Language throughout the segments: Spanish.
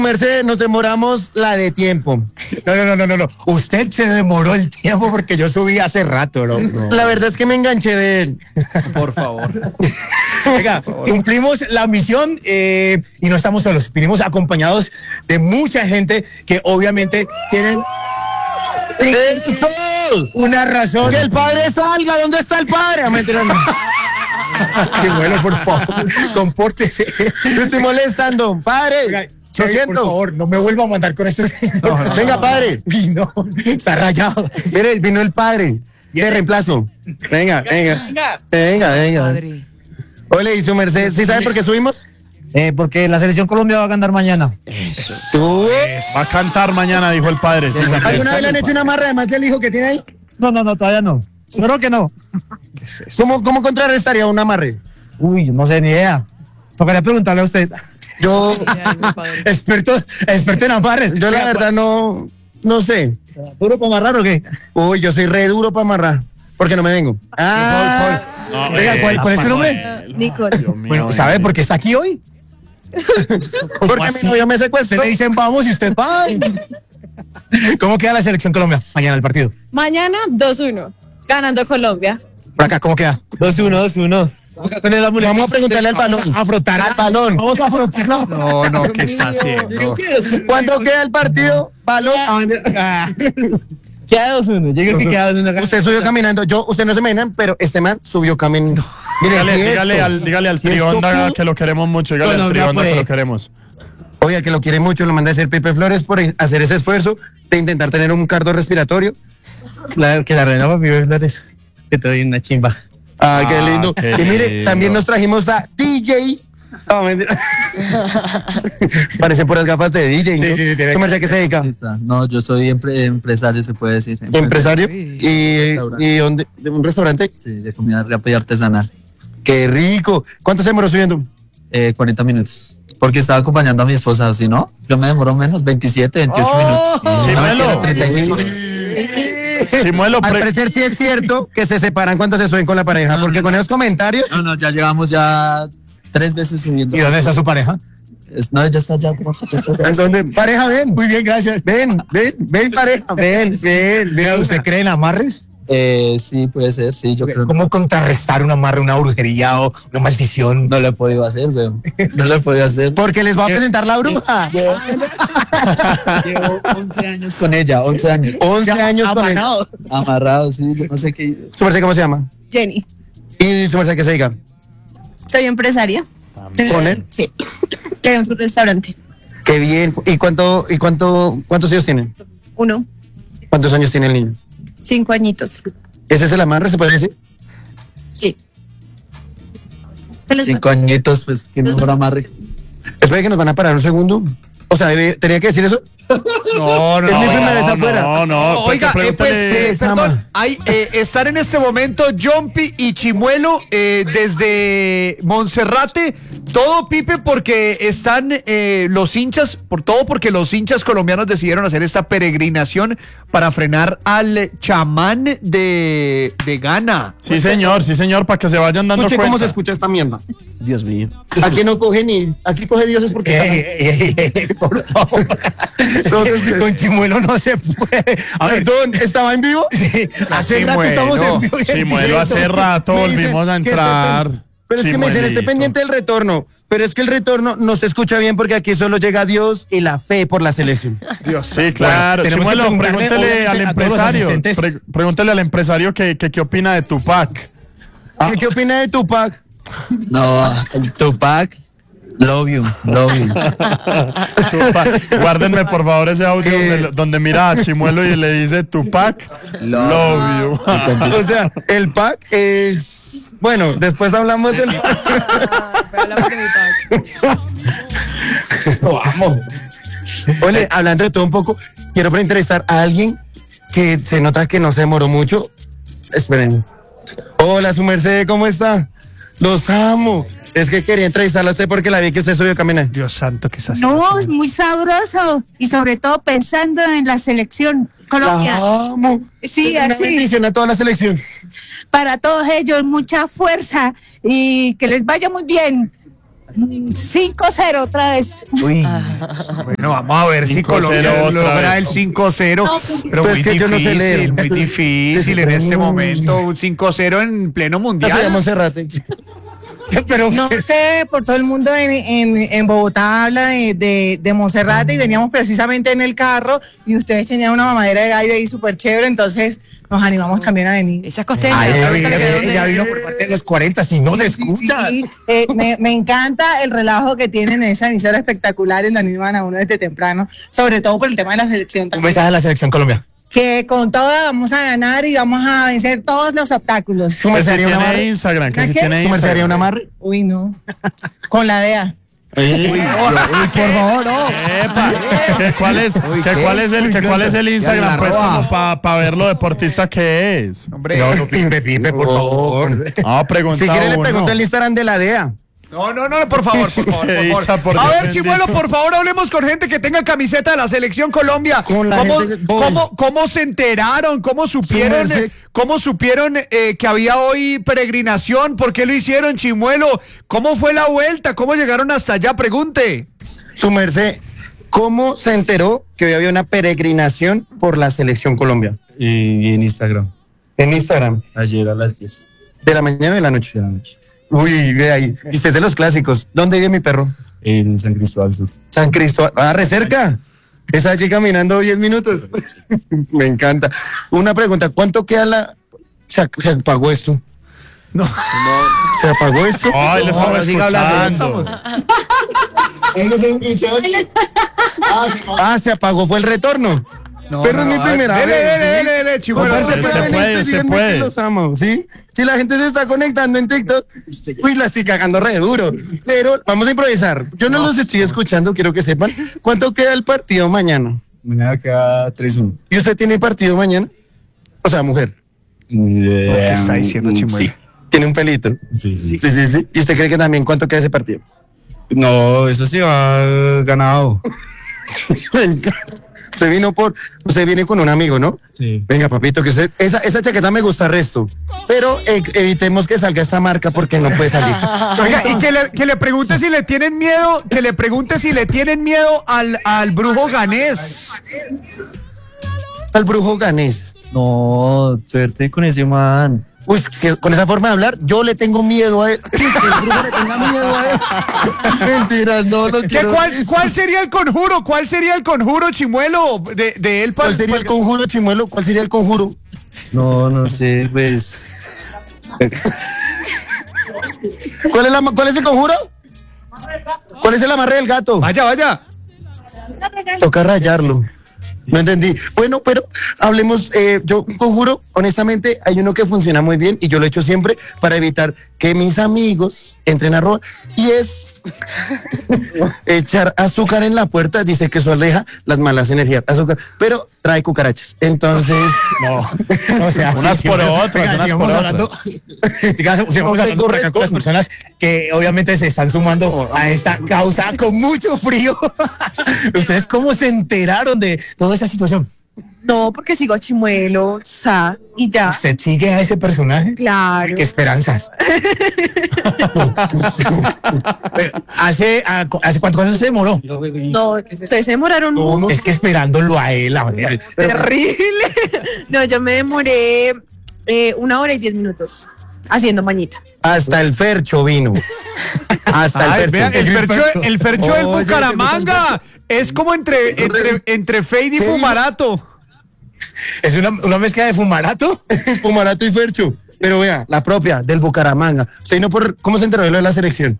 Mercedes, nos demoramos la de tiempo. No. Usted se demoró el tiempo porque yo subí hace rato, ¿no? La verdad es que me enganché de él. Por favor. Venga, cumplimos la misión y no estamos solos. Vinimos acompañados de mucha gente que obviamente tienen una razón. ¡Que el padre salga! ¿Dónde está el padre? Chimuelo, por favor, compórtese. Lo estoy molestando. ¡Padre! Venga, Lo Chey, siento. por favor, no me vuelva a mandar con este. Venga, padre. Uy, no, está rayado. Mire, vino el padre. De reemplazo. Venga. Padre. Ole, ¿y su merced? ¿Sí sabe por qué subimos? Porque la selección Colombia va a ganar mañana. ¿Tú? Va a cantar mañana, dijo el padre. Sí, ¿Alguna vez le han hecho una amarra además del hijo que tiene ahí? No, todavía no. Creo que no. ¿Cómo contrarrestaría un amarre? Uy, no sé, ni idea. Tocaría preguntarle a usted. Yo, Experto en amarres. yo la verdad no sé. ¿Duro para amarrar o qué? Uy, yo soy re duro para amarrar. Porque no me vengo. Venga, ¿cuál es su nombre? Nicole. Bueno, ¿sabe por qué está aquí hoy? Porque mi novio me Usted secuestró. le dicen vamos y usted va. ¿Cómo queda la selección Colombia mañana el partido? Mañana 2-1, ganando Colombia. Por acá, ¿cómo queda? 2-1. Vamos a preguntarle al balón. A frotar al balón. Vamos a frotarlo. No, ¿qué está haciendo? ¿Cuánto queda el partido? Balón. Queda 2-1. Yo creo que queda 2-1 acá. Usted subió caminando. Usted no se me imaginan, pero este man subió caminando. Mire, Dígale al Si es Trionda estúpido. que lo queremos mucho. Dígale al Colombia, Trionda que pues. lo queremos. Oiga, que lo quiere mucho, lo manda a hacer Pepe Flores por hacer ese esfuerzo de intentar tener un cardio respiratorio. Claro, que la reina papi Flores. Que te doy una chimba. Ah, qué lindo. qué Y mire, lindo. también nos trajimos a DJ. No, mentira. Parecen puras gafas de DJ, ¿no? Sí, tiene- ¿Cómo es que se dedica? No, yo soy empresario, se puede decir. ¿Empresario? Sí. ¿Y dónde? ¿De un restaurante? Sí, de comida rápida y artesanal. ¡Qué rico! ¿Cuánto se demoró subiendo? 40 minutos. Porque estaba acompañando a mi esposa, si no, yo me demoro menos, 27, 28 minutos. Chimuelo. 35. Chimuelo, Al parecer sí es cierto que se separan cuando se suben con la pareja, porque con esos comentarios... No, ya llevamos ya 3 veces subiendo. ¿Y dónde está su pareja? No, ella está ya como ¿En dónde? Pareja, ven. Muy bien, gracias. Ven, pareja. Ven. Mira, ¿usted cree en amarres? Sí, puede ser, sí, yo creo. ¿Cómo contrarrestar un amarre, una brujería o una maldición? No lo he podido hacer, weón. No lo he podido hacer. Porque les va a presentar la bruja. Llevo 11 años con ella, 11 años. 11 años con él. Amarrado, sí, yo no sé qué. ¿Su merced cómo se llama? Jenny, ¿Y su merced qué se diga? soy empresaria. ¿Con él? Sí, tenemos un restaurante. Qué bien. ¿Y cuántos hijos tienen? 1, ¿Cuántos años tiene el niño? 5 añitos. ¿Ese es el amarre, se puede decir? Sí. ¿Qué les 5 añitos, pues, qué mejor amarre. Espera que nos van a parar un segundo. O sea, ¿tenía que decir eso? No, Es mi primera vez afuera. No. Oiga, pregúntale- perdón, están en este momento Jumpy y Chimuelo desde Monserrate. Todo, Pipe, porque están los hinchas, porque los hinchas colombianos decidieron hacer esta peregrinación para frenar al chamán de Ghana. Sí, señor, para que se vayan dando Escuche cuenta. cómo se escucha esta mierda. Dios mío. Aquí no coge ni... Aquí coge Dios es porque... Por favor. Con Chimuelo no se puede. A ver, Perdón, ¿estaba en vivo? sí, hace rato estamos en vivo. y en Chimuelo, hace directo. rato Me dicen volvimos a que entrar. Pero es que me dicen, esté Chimuelito. pendiente del retorno. Pero es que el retorno no se escucha bien porque aquí solo llega Dios y la fe por la selección. Dios, sí, claro. tenemos que Chimuelo, preguntarle, pregúntele al obviamente, a todos los empresario. asistentes. Pregúntele al empresario qué opina de Tupac. ¿Qué opina de Tupac? No, Tupac, love you. Tupac. Guárdenme, por favor, ese audio donde mira a Chimuelo y le dice Tupac, love you. O sea, el pack es... Bueno, después hablamos del Vamos. Oye, hablando de todo un poco, quiero entrevistar a alguien que se nota que no se demoró mucho. Esperen. Hola, su merced, ¿cómo está? Los amo. Es que quería entrevistarla a usted porque la vi que usted subió a caminar. Dios santo, que se haciendo. No, es muy sabroso y sobre todo pensando en la selección Colombia. La amo. Sí, Una así. bendición a toda la selección. Para todos ellos, mucha fuerza y que les vaya muy bien. 5-0 otra vez. Uy. Bueno, vamos a ver si 5-0 Colombia otra logra vez. el 5-0. Pero Pues muy que yo no sé leer. muy difícil en este momento. Un 5-0 en pleno Soy mundial. Monserrate. Pero No sé, por todo el mundo en Bogotá habla de Monserrate y veníamos precisamente en el carro y ustedes tenían una mamadera de gallo ahí súper chévere, entonces nos animamos también a venir. Esas costeñas. ella ahorita le quedó ella vino por parte de los 40, si no se escucha. Sí, me encanta el relajo que tienen en esa emisora espectacular y lo animan a uno desde temprano, sobre todo por el tema de la selección. Un mensaje a la selección Colombia. Que con toda vamos a ganar y vamos a vencer todos los obstáculos. ¿Su Que merced si haría un tiene amarre? Instagram, que ¿A si qué? tiene ¿Su merced haría un Instagram. amarre? Uy, no. Con la DEA. Por favor, no. Epa, ¿cuál es el Instagram? Pues como para ver lo deportista que es. Hombre, No, Pipe, por favor. Ah, pregunta Si quiere le uno. pregunto el Instagram de la DEA. no, por favor, Qué dicha, por A Dios ver, bendito. Chimuelo, por favor, hablemos con gente que tenga camiseta de la selección Colombia. Con la gente que- ¿Cómo se enteraron? ¿Cómo supieron, Su merced. que había hoy peregrinación? ¿Por qué lo hicieron, Chimuelo? ¿Cómo fue la vuelta? ¿Cómo llegaron hasta allá? Pregunte. Su merced, ¿cómo se enteró que hoy había una peregrinación por la selección Colombia? Y en Instagram, En Instagram. ayer a las 10 ¿De la mañana o de la noche? de la noche, Uy, ve ahí. Y usted es de los clásicos. ¿Dónde vive mi perro? en San Cristóbal Sur. San Cristóbal. Ah, re cerca. Está allí caminando 10 minutos. Me encanta. Una pregunta, ¿cuánto queda la... Se apagó esto? No. ¿Se apagó esto? Ay, le estamos siga hablando. escuchando. Ah, se apagó, fue el retorno. Pero es mi primera Dele, vez. dele, Chimuelo. Compadre, Se pero en puede, este, se díganme puede. que los amo, ¿sí? Si la gente se está conectando en TikTok, uy, la estoy cagando re duro. Pero vamos a improvisar. Yo no los estoy escuchando, quiero que sepan. ¿Cuánto queda el partido mañana? Mañana queda 3-1. ¿Y usted tiene partido mañana? O sea, mujer. ¿Qué está diciendo Chimuelo? Sí. Tiene un pelito. Sí. Sí, sí, sí. ¿Y usted cree que también cuánto queda ese partido? No, eso sí va ganado. Me encanta. Usted viene con un amigo, ¿no? Sí. Venga, papito, que esa chaqueta me gusta resto. Pero evitemos que salga esta marca porque no puede salir. Oiga, y que le pregunte si le tienen miedo, al brujo ganés. Al brujo ganés. No, suerte con ese man. Uy, con esa forma de hablar, yo le tengo miedo a él. Que el brujo le tenga miedo a él. Mentiras, no lo quiero. ¿Cuál sería el conjuro? ¿Cuál sería el conjuro, Chimuelo? De él ¿Cuál sería el conjuro, Chimuelo? ¿Cuál sería el conjuro? No sé, pues. ¿Cuál es el conjuro? ¿Cuál es el amarre del gato? Vaya. Toca rayarlo. No entendí. Bueno, pero hablemos, yo conjuro, honestamente, hay uno que funciona muy bien y yo lo he hecho siempre para evitar que mis amigos entren a robar y es echar azúcar en la puerta, dice que eso aleja las malas energías, azúcar, pero trae cucarachas. Entonces, No, o sea, Unas por otras, unas sigamos por hablando, sigamos hablando por acá con las personas que obviamente se están sumando a esta causa con mucho frío. ¿Ustedes cómo se enteraron de toda esa situación? No, porque sigo a Chimuelo, y ya. ¿Usted sigue a ese personaje? Claro. ¿Qué esperanzas? ¿Hace cuánto se demoró? No, ustedes se demoraron mucho. Es que esperándolo a él. A ver, Terrible. No, yo me demoré 1 hora y 10 minutos haciendo mañita. hasta el Fercho vino. Hasta Ay, el vea, Fercho. el Fercho del Oye, Bucaramanga. Es como entre Fade y ¿Qué? Fumarato. es una mezcla de fumarato. Fumarato y Fercho. Pero vea, la propia, del Bucaramanga. Usted no por, ¿cómo se enteró de lo de la selección?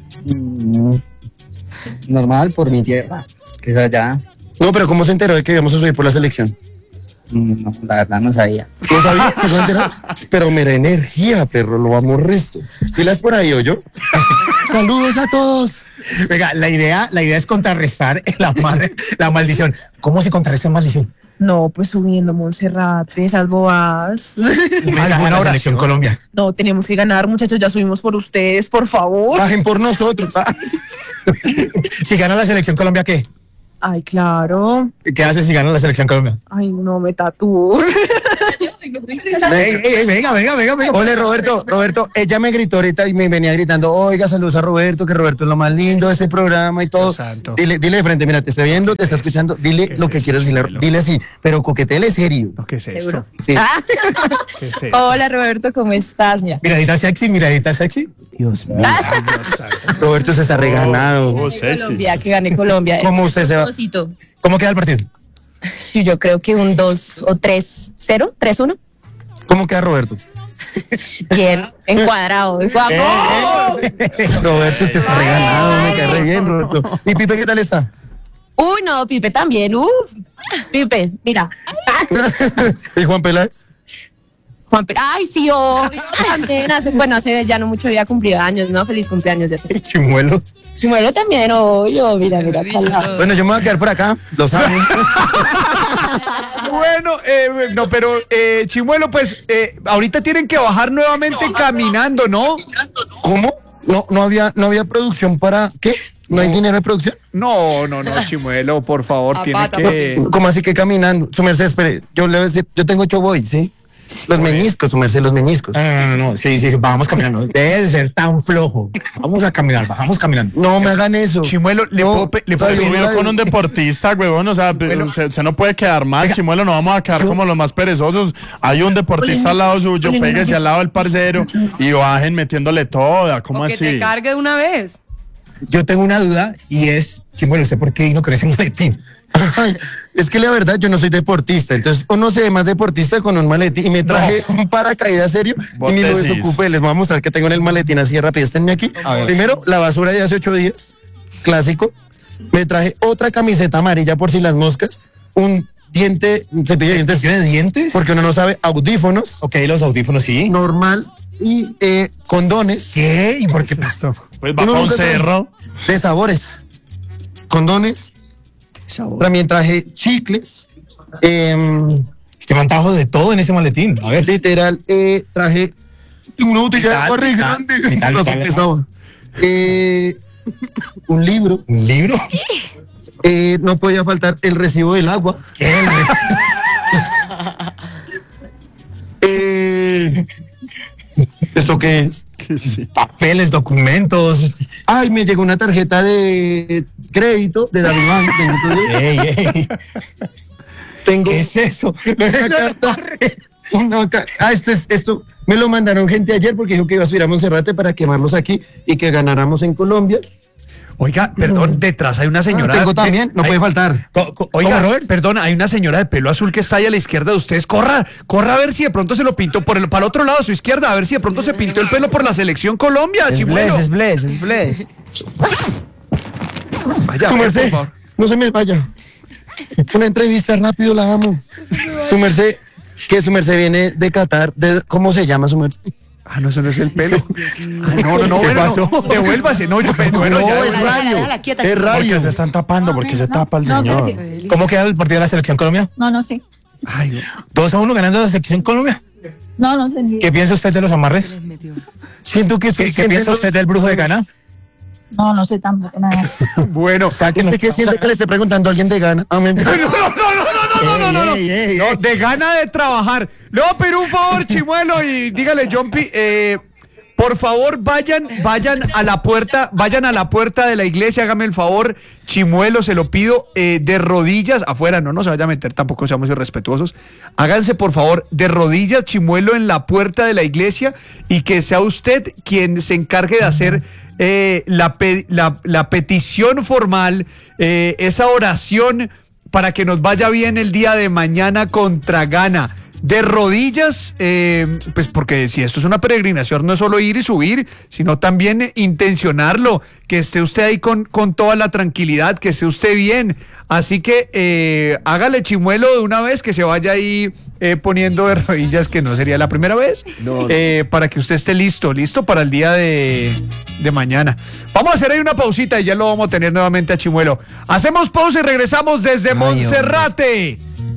Normal por mi tierra, que es allá. No, pero ¿cómo se enteró de que íbamos a subir por la selección? No, la verdad no sabía. ¿No sabía? ¿Se enteró? Pero mira, energía, perro, lo vamos resto. ¿Pilas por ahí, yo? Saludos a todos. Venga, la idea es contrarrestar la maldición. ¿Cómo se contrarresta la maldición? No, pues subiendo Monserrate, esas bobadas. Un mensaje a la selección Colombia. No, tenemos que ganar, muchachos, ya subimos por ustedes, por favor. Bajen por nosotros. Si gana la selección Colombia, ¿qué? Ay, claro. ¿Qué hace si gana la selección Colombia? Ay, no, me tatúo. Venga. Ole, Roberto, ella me gritó ahorita y me venía gritando, oiga, saludos a Roberto, que Roberto es lo más lindo de ese programa y todo. Santo. Dile de frente, mira, te está viendo, te está escuchando, dile lo que quieras decirle, dile así, pero coquetele serio. ¿Qué es esto? ¿Seguro? Sí. ¿Qué es esto? Hola Roberto, ¿cómo estás? Mira. Miradita sexy. Dios mío. Roberto se está reganado. Colombia, que gane Colombia. ¿Cómo usted se va? Osito. ¿Cómo queda el partido? Sí, yo creo que un 2 o 3-0, 3-1. ¿Cómo queda Roberto? Bien, encuadrado. ¡Vamos! Roberto, usted está reganado, me cae re bien, Roberto. ¿Y Pipe qué tal está? Uy, no, Pipe también. Pipe, mira. ¿Y Juan Peláez? Ay, sí, obvio. También hace ya no mucho había cumplido años, ¿no? Feliz cumpleaños de ese. Chimuelo. Chimuelo también, obvio. Mira. Calma. Bueno, yo me voy a quedar por acá, lo saben. Bueno, no, pero Chimuelo, pues ahorita tienen que bajar nuevamente caminando, ¿no? ¿Cómo? No había producción para... ¿Qué? ¿No hay dinero de producción? No, Chimuelo, por favor, tiene que... ¿Cómo así que caminando? Su merced, espere, yo le voy a decir, yo tengo 8 boys, ¿sí? Los meñiscos, su merced, los meñiscos. No, sí, vamos caminando. Debe de ser tan flojo. Vamos caminando. No me hagan eso. Chimuelo, le No, puedo Subió con un deportista, huevón, o sea, usted no puede quedar mal, Chimuelo, no vamos a quedar como los más perezosos. Hay un deportista al lado suyo, péguese al lado del parcero y bajen metiéndole toda, ¿cómo que así? te cargue de una vez. Yo tengo una duda y es, Chimuelo, ¿usted por qué vino con ese maletín? Ay, es que la verdad yo no soy deportista, entonces uno se ve más deportista con un maletín y me traje un paracaídas serio y ni lo desocupé. Les voy a mostrar que tengo en el maletín así rápido. Esténme aquí. Primero, la basura de hace 8 días, clásico. Me traje otra camiseta amarilla por si las moscas, un cepillo de dientes, porque uno no sabe, audífonos. Ok, los audífonos sí. Normal. Y condones. ¿Qué? ¿Y por qué pasó? Pues va para un cerro. De sabores. Condones. También traje chicles. Este man trajo de todo en ese maletín. A ver. Literal, traje una botella de agua re grande. Un libro. ¿Un libro? No podía faltar el recibo del agua. ¿Qué? ¿Esto qué es? Papeles, documentos. Ay, me llegó una tarjeta de crédito de David Bank. Ey. ¿Qué es eso? Esto me lo mandaron gente ayer porque dijo que iba a subir a Monserrate para quemarlos aquí y que ganáramos en Colombia. Oiga, perdón, detrás hay una señora. Tengo también, no puede faltar. Oiga, Robert, perdón, hay una señora de pelo azul que está ahí a la izquierda de ustedes. Corra a ver si de pronto se lo pintó para el otro lado, a su izquierda, a ver si de pronto se pintó el pelo por la selección Colombia, Chimuelo. Es bless. Vaya, Su por merced, favor. no se me vaya. Una entrevista rápido, la amo. Su merced, que su merced viene de Qatar, ¿cómo se llama su merced? Ah, no, eso no es el pelo. No, ¿Qué pasó? Devuélvase. No, yo bueno, No, ya. es rayo. Es rayo. Porque se están tapando, porque se tapa el señor. ¿Cómo queda el partido de la selección Colombia? No sé. Ay, 2-1 ganando la selección Colombia. No sé. ¿Qué piensa usted de los amarres? Siento que ¿Qué piensa usted del brujo de Ghana? No sé tampoco nada. bueno. ¿Usted qué siente que le esté preguntando a alguien de Ghana? No, de gana de trabajar. Le voy a pedir un favor, Chimuelo, y dígale, Jumpy, por favor, vayan a la puerta de la iglesia, hágame el favor, Chimuelo, se lo pido, de rodillas, afuera, no se vaya a meter, tampoco seamos irrespetuosos, háganse por favor de rodillas, Chimuelo, en la puerta de la iglesia, y que sea usted quien se encargue de hacer la petición formal, esa oración para que nos vaya bien el día de mañana contra Ghana. De rodillas, pues porque si esto es una peregrinación, no es solo ir y subir, sino también intencionarlo, que esté usted ahí con toda la tranquilidad, que esté usted bien. Así que hágale, Chimuelo, de una vez, que se vaya ahí poniendo de rodillas, que no sería la primera vez, para que usted esté listo para el día de mañana. Vamos a hacer ahí una pausita y ya lo vamos a tener nuevamente a Chimuelo. Hacemos pausa y regresamos desde Monserrate.